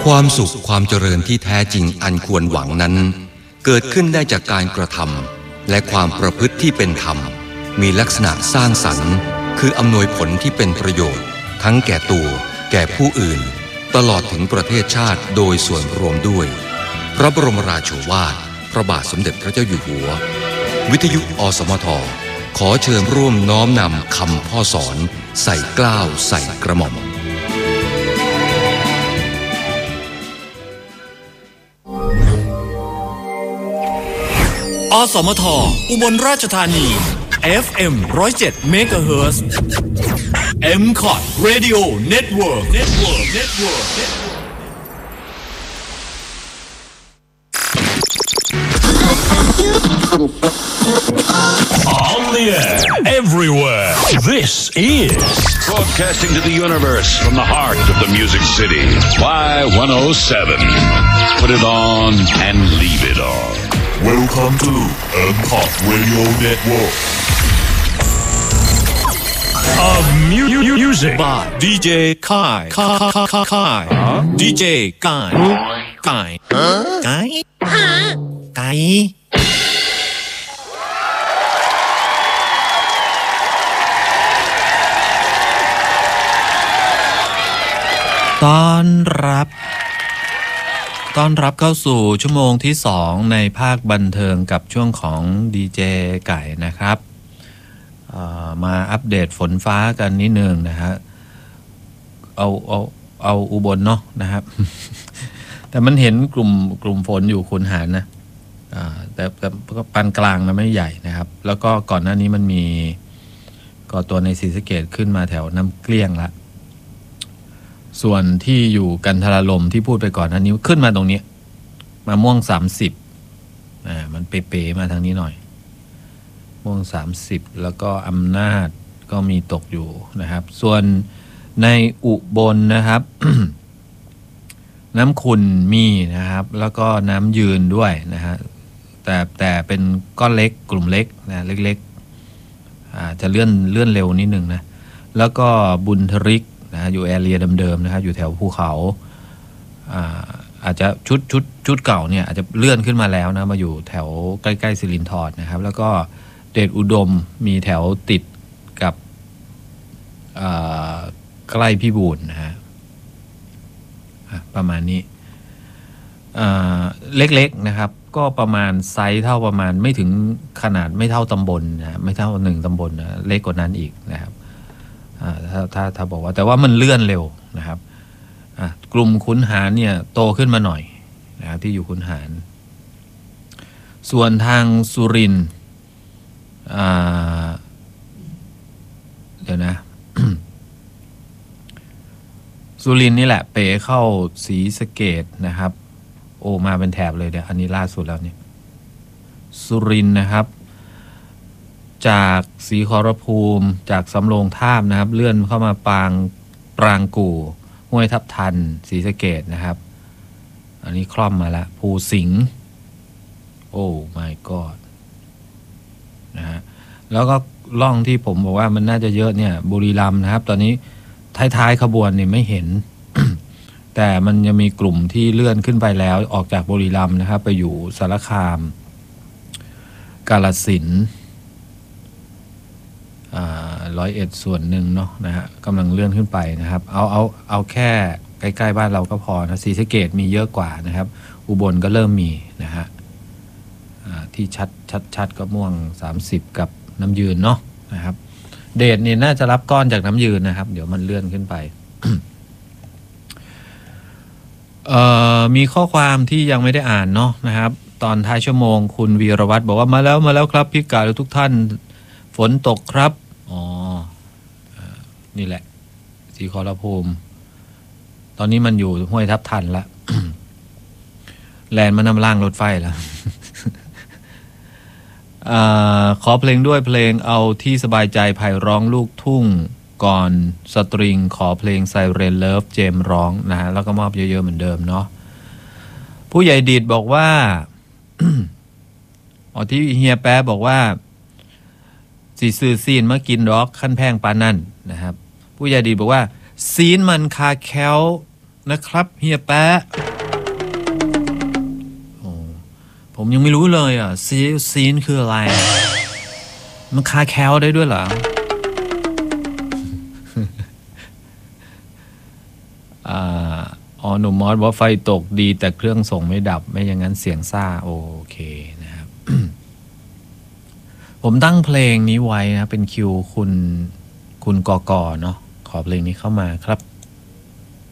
ความสุขความเจริญที่แท้จริงอันควรหวังนั้นเกิดขึ้นได้จากการกระทำและความประพฤติที่เป็นธรรมมีลักษณะสร้างสรรค์คืออำนวยผลที่เป็นประโยชน์ทั้งแก่ตัวแก่ผู้อื่นตลอดถึงประเทศชาติโดยส่วนรวมด้วยพระบรมราโชวาทพระบาทสมเด็จพระเจ้าอยู่หัววิทยุอสมทขอเชิญร่วมน้อมนำคำพ่อสอนใส่เกล้าใส่กระหม่อมอสมทอุบลราชธานี FM 107 MHz MCOT Radio Network On the air, everywhere. This is broadcasting to the universe from the heart of the Music City. Y107. Put it on and leave it on. Welcome to MCOT Radio Network. Of music by DJ Kai. DJ Kai. Kai. Kai. ต้อนรับเข้าสู่ชั่วโมงที่2ในภาคบันเทิงกับช่วงของดีเจไก่นะครับมาอัปเดตฝนฟ้ากันนิดนึงนะฮะเอาอุบลเนาะนะครับ แต่มันเห็นกลุ่มฝนอยู่ขุนหารนะแต่ก็ปานกลางนะไม่ใหญ่นะครับแล้วก็ก่อนหน้านี้มันมีก่อตัวในศรีสะเกษขึ้นมาแถวน้ำเกลี้ยงละส่วนที่อยู่กันทราลมที่พูดไปก่อนอันนี้ขึ้นมาตรงนี้มาม่วง30มันเป๋ๆมาทางนี้หน่อยม่วง30แล้วก็อำนาจก็มีตกอยู่นะครับส่วนในอุบลนะครับ น้ำขุ่นมีนะครับแล้วก็น้ำยืนด้วยนะฮะแต่เป็นก้อนเล็กกลุ่มเล็กนะเล็กๆจะเลื่อนเร็วนิดนึงนะแล้วก็บุญทริกนะอยู่แอเรียเดิมๆนะครับอยู่แถวภูเขาอาจจะชุดเก่าเนี่ยอาจจะเลื่อนขึ้นมาแล้วนะมาอยู่แถวใกล้ๆสิรินธรนะครับแล้วก็เดชอุดมมีแถวติดกับใกล้พิบูลนะฮะประมาณนี้เล็กๆนะครับก็ประมาณไซส์เท่าประมาณไม่ถึงขนาดไม่เท่าตำบลนะไม่เท่า1ตำบลนะเล็กกว่านั้นอีกนะครับถ้าบอกว่าแต่ว่ามันเลื่อนเร็วนะครับกลุ่มขุนหารเนี่ยโตขึ้นมาหน่อยนะครับที่อยู่ขุนหารส่วนทางสุรินทร์เดี๋ยวนะ สุรินทร์นี่แหละเป๋เข้าศรีสะเกษนะครับโอ้มาเป็นแถบเลยเดี๋ยวอันนี้ล่าสุดแล้วเนี่ยสุรินทร์นะครับจากศรีขอรภูมิจากสำโรงทาบนะครับเลื่อนเข้ามาปรางกู่ห้วยทับทันศรีสะเกษนะครับอันนี้คล่อมมาแล้วภูสิงห์โอ้ my god นะฮะแล้วก็ล่องที่ผมบอกว่ามันน่าจะเยอะเนี่ยบุรีรัมย์นะครับตอนนี้ท้ายขบวนเนี่ยไม่เห็น แต่มันจะมีกลุ่มที่เลื่อนขึ้นไปแล้วออกจากบุรีรัมย์นะครับไปอยู่สารคามกาฬสินธุ์101ส่วนหนึ่งเนาะนะฮะกำลังเลื่อนขึ้นไปนะครับเอาแค่ใกล้ๆบ้านเราก็พอนะศรีสะเกษมีเยอะกว่านะครับอุบลก็เริ่มมีนะฮะที่ชัดก็ม่วง30กับน้ำยืนเนาะนะครับเดชนี่น่าจะรับก้อนจากน้ำยืนนะครับเดี๋ยวมันเลื่อนขึ้นไป มีข้อความที่ยังไม่ได้อ่านเนาะนะครับตอนท้ายชั่วโมงคุณวีรวัตรบอกว่ามาแล้วครับพี่กาและทุกท่านฝนตกครับอ๋อนี่แหละศรีขอรภูมิตอนนี้มันอยู่ห้วยทับทันละ แลนมานำล่างรถไฟแล้ว ขอเพลงด้วยเพลงเอาที่สบายใจไผ่ร้องลูกทุ่งก่อนสตริงขอเพลงไซเรนเลิฟเจมร้องนะฮะแล้วก็มอบเยอะๆเหมือนเดิมเนาะผู้ใหญ่ดีดบอกว่า ที่เฮียแป๊ะบอกว่าสีซื้อซีนมากินดอกขั้นแพงปานนั่นนะครับผู้ใหญ่ดีบอกว่าซีนมันคาแคลนะครับเฮียแป๊ะโอ้ผมยังไม่รู้เลยอ่ะซีนคืออะไรมันคาแคลได้ด้วยเหรอหนุ่มมอสว่าไฟตกดีแต่เครื่องส่งไม่ดับไม่อย่างนั้นเสียงซ่าโอเคนะครับ ผมตั้งเพลงนี้ไว้นะเป็นคิวคุณกกเนาะขอเพลงนี้เข้ามาครับ